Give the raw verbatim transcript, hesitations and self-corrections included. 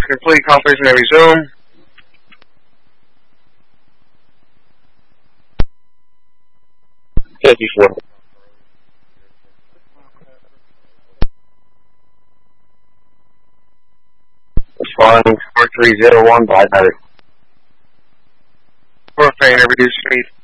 complete. Conference may resume. fifty-four. Responding four three zero one, by better. Four failure, reduce speed.